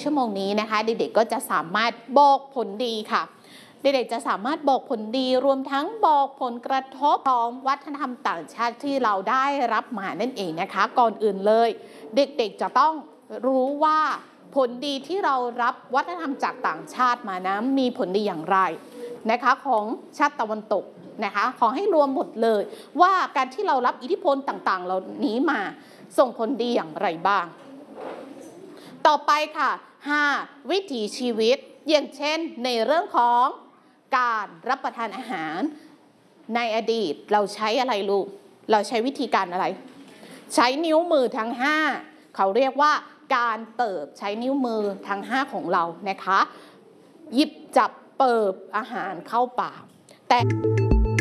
ชั่วโมงนี้นะคะเด็กๆก็จะสามารถบอกผลดีค่ะเด็กๆจะสามารถบอกผลดีรวมทั้งบอกผลกระทบของวัฒนธรรมต่างชาติที่เราได้รับมานั่นเองนะคะก่อนอื่นเลยเด็กๆจะต้องรู้ว่าผลดีที่เรารับวัฒนธรรมจากต่างชาติมานะมีผลดีอย่างไรนะคะของชาติตะวันตกนะคะขอให้รวมหมดเลยว่าการที่เรารับอิทธิพลต่างๆเหล่านี้มาส่งผลดีอย่างไรบ้างต่อไปค่ะ5วิถีชีวิตอย่างเช่นในเรื่องของการรับประทานอาหารในอดีตเราใช้อะไรลูกเราใช้วิธีการอะไรใช้นิ้วมือทั้ง5เขาเรียกว่าการเปิบใช้นิ้วมือทั้ง5ของเรานะคะหยิบจับเปิบอาหารเข้าปากแต่